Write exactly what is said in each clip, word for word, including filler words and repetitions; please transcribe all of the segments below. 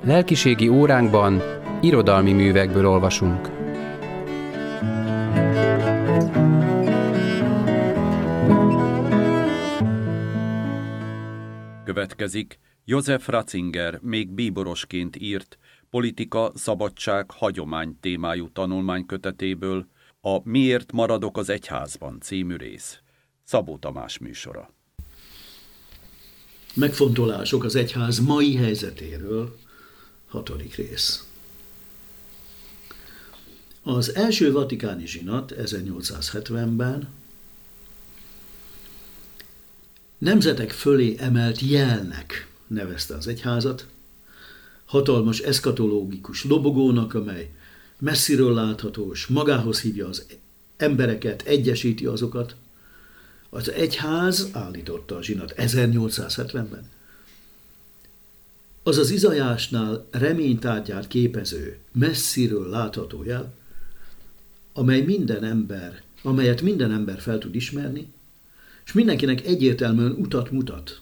Lelkiségi óránkban irodalmi művekből olvasunk. Következik Josef Ratzinger még bíborosként írt Politika, szabadság, hagyomány témájú tanulmánykötetéből a Miért maradok az egyházban című rész. Szabó Tamás műsora. Megfontolások az egyház mai helyzetéről, hatodik rész. Az első vatikáni zsinat ezernyolcszázhetvenben nemzetek fölé emelt jelnek nevezte az egyházat, hatalmas eszkatológikus lobogónak, amely messziről látható, és magához hívja az embereket, egyesíti azokat. Az egyház, állította a zsinat ezernyolcszázhetvenben, az az Izaiásnál reménytárgyát képező, messziről látható jel, amely minden ember, amelyet minden ember fel tud ismerni, és mindenkinek egyértelműen utat mutat.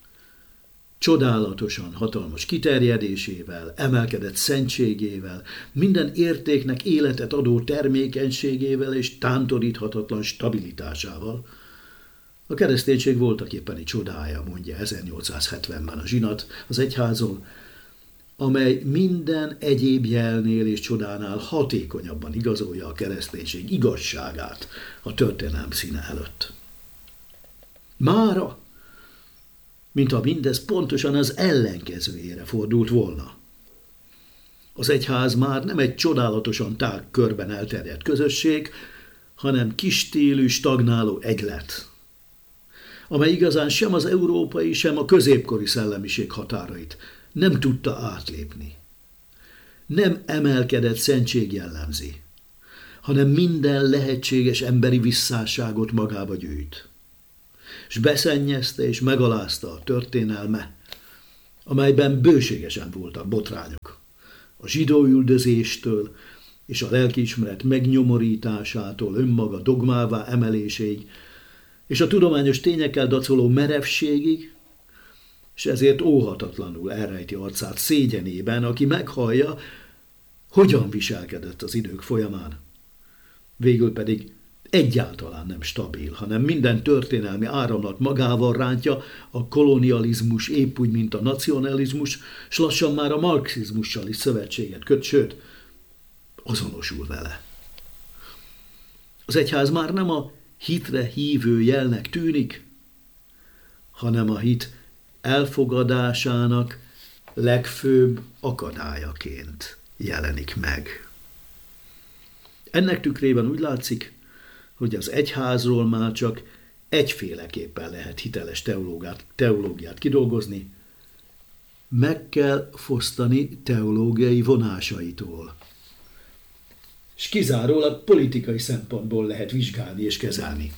Csodálatosan hatalmas kiterjedésével, emelkedett szentségével, minden értéknek életet adó termékenységével és tántoríthatatlan stabilitásával. A kereszténység voltaképpeni csodája, mondja ezernyolcszázhetvenben a zsinat az egyházon, amely minden egyéb jelnél és csodánál hatékonyabban igazolja a kereszténység igazságát a történelem színe előtt. Mára, mintha mindez pontosan az ellenkezőjére fordult volna. Az egyház már nem egy csodálatosan tág körben elterjedt közösség, hanem kisstílű, stagnáló egylet, amely igazán sem az európai, sem a középkori szellemiség határait nem tudta átlépni. Nem emelkedett szentség jellemzi, hanem minden lehetséges emberi visszásságot magába gyűjt. És beszennyezte és megalázta a történelme, amelyben bőségesen voltak botrányok. A zsidó üldözéstől és a lelkiismeret megnyomorításától önmaga dogmává emeléséig, és a tudományos tényekkel dacoló merevségig, és ezért óhatatlanul elrejti arcát szégyenében, aki meghallja, hogyan viselkedett az idők folyamán. Végül pedig egyáltalán nem stabil, hanem minden történelmi áramlat magával rántja a kolonializmus épp úgy, mint a nacionalizmus, s lassan már a marxizmussal is szövetséget köt, sőt, azonosul vele. Az egyház már nem a hitre hívő jelnek tűnik, hanem a hit elfogadásának legfőbb akadályaként jelenik meg. Ennek tükrében úgy látszik, hogy az egyházról már csak egyféleképpen lehet hiteles teológiát, teológiát kidolgozni, meg kell fosztani teológiai vonásaitól. És kizárólag politikai szempontból lehet vizsgálni és kezelni.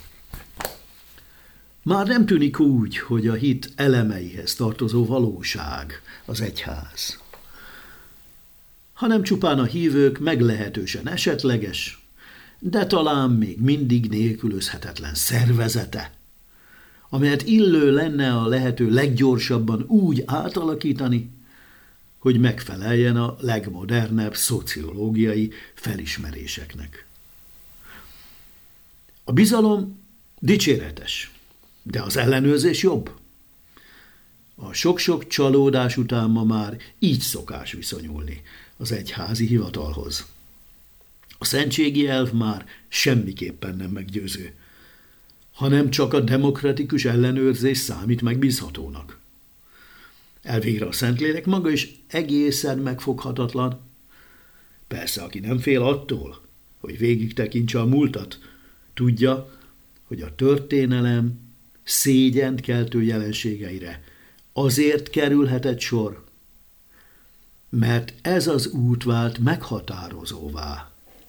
Már nem tűnik úgy, hogy a hit elemeihez tartozó valóság az egyház, hanem csupán a hívők meglehetősen esetleges, de talán még mindig nélkülözhetetlen szervezete, amelyet illő lenne a lehető leggyorsabban úgy átalakítani, hogy megfeleljen a legmodernebb szociológiai felismeréseknek. A bizalom dicséretes, de az ellenőrzés jobb. A sok-sok csalódás után ma már így szokás viszonyulni az egyházi hivatalhoz. A szentségi elv már semmiképpen nem meggyőző, hanem csak a demokratikus ellenőrzés számít megbízhatónak. Elvégre a Szentlélek maga is egészen megfoghatatlan. Persze, aki nem fél attól, hogy végig tekintse a múltat, tudja, hogy a történelem szégyent keltő jelenségeire azért kerülhetett sor, mert ez az út vált meghatározóvá.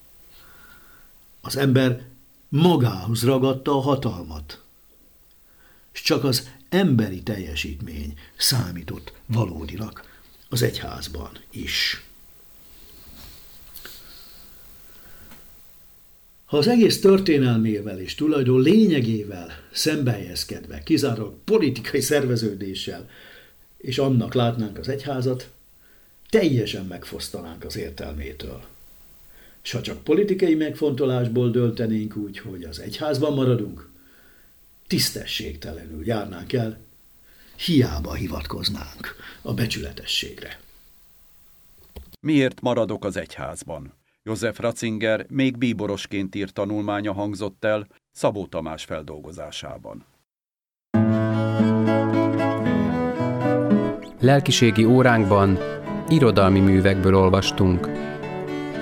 Az ember magához ragadta a hatalmat, és csak az emberi teljesítmény számított valódilag az egyházban is. Ha az egész történelmével és tulajdon lényegével szembehelyezkedve, kizárólag politikai szerveződéssel és annak látnánk az egyházat, teljesen megfosztanánk az értelmétől. S ha csak politikai megfontolásból döntenénk úgy, hogy az egyházban maradunk, tisztességtelenül járnánk el, hiába hivatkoznánk a becsületességre. Miért maradok az egyházban? József Ratzinger még bíborosként írt tanulmánya hangzott el Szabó Tamás feldolgozásában. Lelkiségi óránkban irodalmi művekből olvastunk.